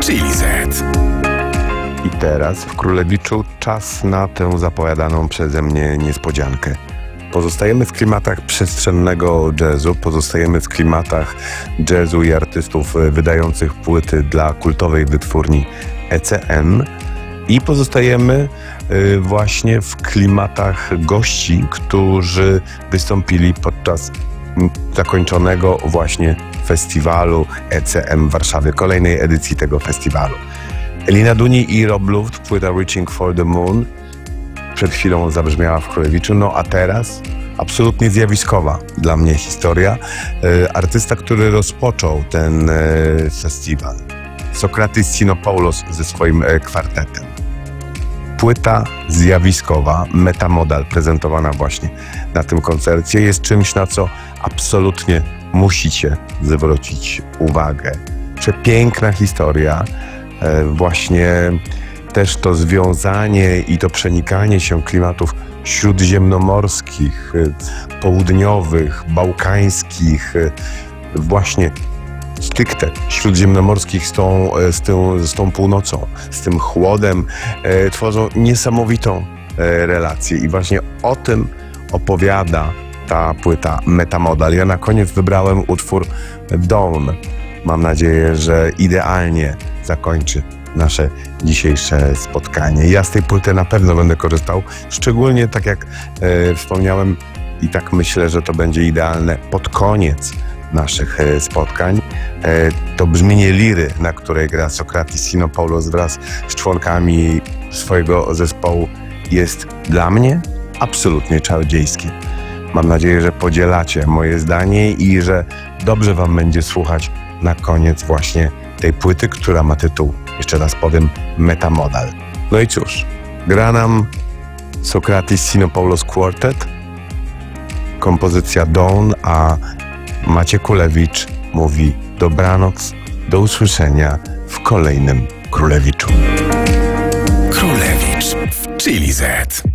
Chili Z. I teraz w Królewiczu czas na tę zapowiadaną przeze mnie niespodziankę. Pozostajemy w klimatach przestrzennego jazzu, pozostajemy w klimatach jazzu i artystów wydających płyty dla kultowej wytwórni ECM i pozostajemy właśnie w klimatach gości, którzy wystąpili podczas zakończonego właśnie festiwalu ECM w Warszawie, kolejnej edycji tego festiwalu. Elina Duni i Rob Luft, płyta Reaching for the Moon, przed chwilą zabrzmiała w Królewiczu, no a teraz absolutnie zjawiskowa dla mnie historia. Artysta, który rozpoczął ten festiwal, Sokratis Sinopoulos ze swoim kwartetem. Płyta zjawiskowa, Metamodal, prezentowana właśnie na tym koncercie, jest czymś, na co absolutnie musicie zwrócić uwagę. Przepiękna historia, właśnie też to związanie i to przenikanie się klimatów śródziemnomorskich, południowych, bałkańskich, właśnie stricte śródziemnomorskich z tą północą, z tym chłodem, tworzą niesamowitą relację i właśnie o tym opowiada ta płyta Metamodal. Ja na koniec wybrałem utwór Dawn. Mam nadzieję, że idealnie zakończy nasze dzisiejsze spotkanie. Ja z tej płyty na pewno będę korzystał, szczególnie tak jak wspomniałem i tak myślę, że to będzie idealne pod koniec naszych spotkań. To brzmienie liry, na której gra Sokratis Sinopoulos wraz z członkami swojego zespołu, jest dla mnie absolutnie czarodziejskie. Mam nadzieję, że podzielacie moje zdanie i że dobrze wam będzie słuchać na koniec właśnie tej płyty, która ma tytuł, jeszcze raz powiem, Metamodal. No i cóż, gra nam Sokratis Sinopoulos Quartet, kompozycja Dawn, a Maciej Kulewicz mówi dobranoc, do usłyszenia w kolejnym Królewiczu. Królewicz w Chili Z.